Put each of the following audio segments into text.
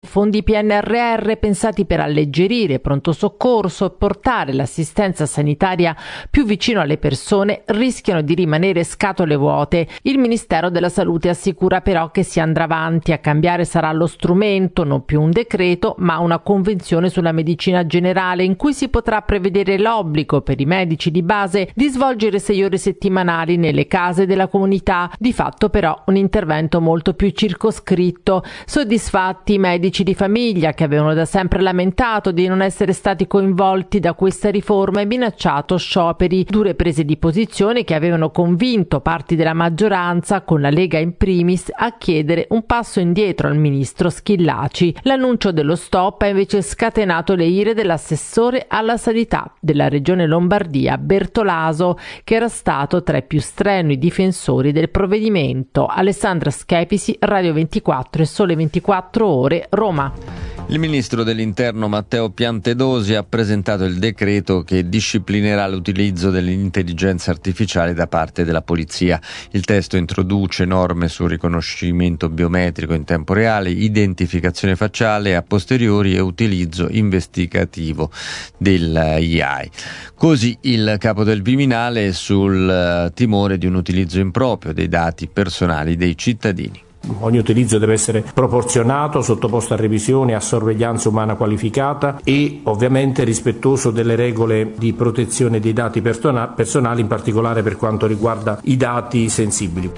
Fondi PNRR pensati per alleggerire pronto soccorso e portare l'assistenza sanitaria più vicino alle persone rischiano di rimanere scatole vuote. Il Ministero della Salute assicura però che si andrà avanti. A cambiare sarà lo strumento, non più un decreto, ma una convenzione sulla medicina generale in cui si potrà prevedere l'obbligo per i medici di base di svolgere 6 ore settimanali nelle case della comunità. Di fatto però un intervento molto più circoscritto. Soddisfatti i medici di famiglia che avevano da sempre lamentato di non essere stati coinvolti da questa riforma e minacciato scioperi, dure prese di posizione che avevano convinto parti della maggioranza, con la Lega in primis, a chiedere un passo indietro al ministro Schillaci. L'annuncio dello stop ha invece scatenato le ire dell'assessore alla sanità della regione Lombardia, Bertolaso, che era stato tra i più strenui difensori del provvedimento. Alessandra Schepisi, Radio 24 e Sole 24 Ore, Roma. Il ministro dell'Interno Matteo Piantedosi ha presentato il decreto che disciplinerà l'utilizzo dell'intelligenza artificiale da parte della polizia. Il testo introduce norme sul riconoscimento biometrico in tempo reale, identificazione facciale a posteriori e utilizzo investigativo dell'AI. Così il capo del Viminale sul timore di un utilizzo improprio dei dati personali dei cittadini. Ogni utilizzo deve essere proporzionato, sottoposto a revisione e a sorveglianza umana qualificata e ovviamente rispettoso delle regole di protezione dei dati personali, in particolare per quanto riguarda i dati sensibili.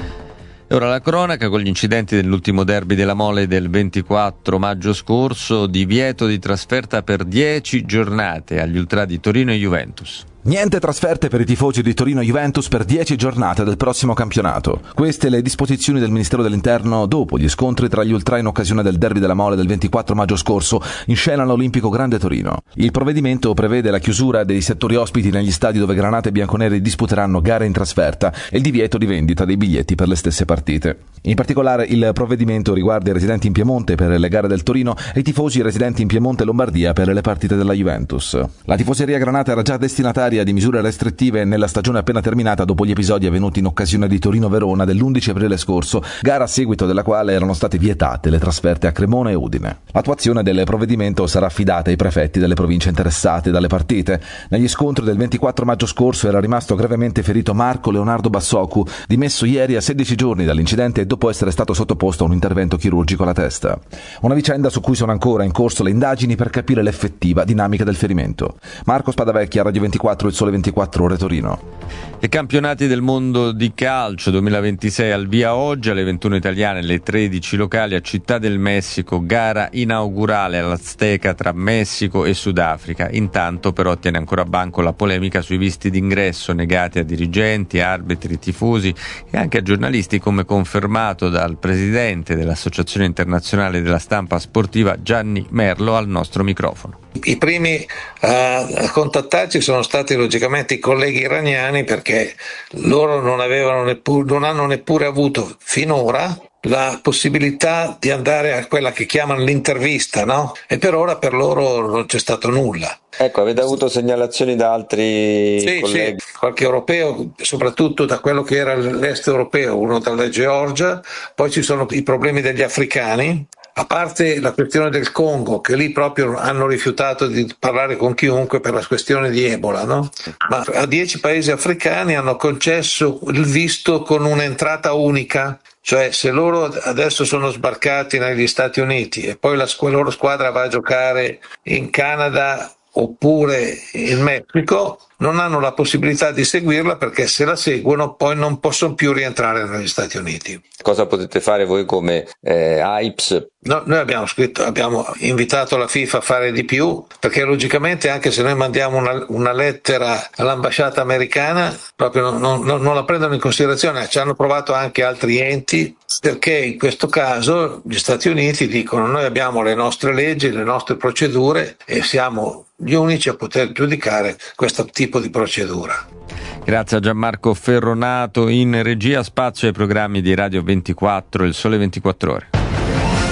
E ora la cronaca con gli incidenti dell'ultimo derby della Mole del 24 maggio scorso, divieto di trasferta per 10 giornate agli ultras di Torino e Juventus. Niente trasferte per i tifosi di Torino Juventus per 10 giornate del prossimo campionato. Queste le disposizioni del Ministero dell'Interno dopo gli scontri tra gli ultra in occasione del derby della Mole del 24 maggio scorso in scena all'Olimpico Grande Torino. Il provvedimento prevede la chiusura dei settori ospiti negli stadi dove Granata e Bianconeri disputeranno gare in trasferta e il divieto di vendita dei biglietti per le stesse partite. In particolare il provvedimento riguarda i residenti in Piemonte per le gare del Torino e i tifosi residenti in Piemonte e Lombardia per le partite della Juventus. La tifoseria Granata era già destinataria di misure restrittive nella stagione appena terminata dopo gli episodi avvenuti in occasione di Torino-Verona dell'11 aprile scorso, gara a seguito della quale erano state vietate le trasferte a Cremona e Udine. L'attuazione del provvedimento sarà affidata ai prefetti delle province interessate dalle partite. Negli scontri del 24 maggio scorso era rimasto gravemente ferito Marco Leonardo Bassocu, dimesso ieri a 16 giorni dall'incidente dopo essere stato sottoposto a un intervento chirurgico alla testa. Una vicenda su cui sono ancora in corso le indagini per capire l'effettiva dinamica del ferimento. Marco Spadavecchia, Radio 24, il Sole 24 Ore Torino. I campionati del mondo di calcio 2026 al via oggi alle 21 italiane, alle 13 locali a Città del Messico, gara inaugurale all'Azteca tra Messico e Sudafrica. Intanto però tiene ancora a banco la polemica sui visti d'ingresso negati a dirigenti, arbitri, tifosi e anche a giornalisti, come confermato dal presidente dell'Associazione Internazionale della Stampa Sportiva Gianni Merlo al nostro microfono. I primi a contattarci sono stati logicamente i colleghi iraniani, perché loro non hanno neppure avuto finora la possibilità di andare a quella che chiamano l'intervista, no? E per ora per loro non c'è stato nulla. Ecco, avete avuto segnalazioni da altri colleghi? Sì, qualche europeo, soprattutto da quello che era l'est europeo, uno dalla Georgia, poi ci sono i problemi degli africani, a parte la questione del Congo, che lì proprio hanno rifiutato di parlare con chiunque per la questione di Ebola, no? Ma a 10 paesi africani hanno concesso il visto con un'entrata unica. Cioè, se loro adesso sono sbarcati negli Stati Uniti e poi la loro squadra va a giocare in Canada oppure in Messico, non hanno la possibilità di seguirla, perché se la seguono poi non possono più rientrare negli Stati Uniti. Cosa potete fare voi come AIPS? No, noi abbiamo invitato la FIFA a fare di più, perché logicamente anche se noi mandiamo una lettera all'ambasciata americana proprio non la prendono in considerazione. Ci hanno provato anche altri enti, perché in questo caso gli Stati Uniti dicono: noi abbiamo le nostre leggi, le nostre procedure e siamo gli unici a poter giudicare questo tipo di procedura. Grazie a Gianmarco Ferronato in regia. Spazio ai programmi di Radio 24, il Sole 24 Ore.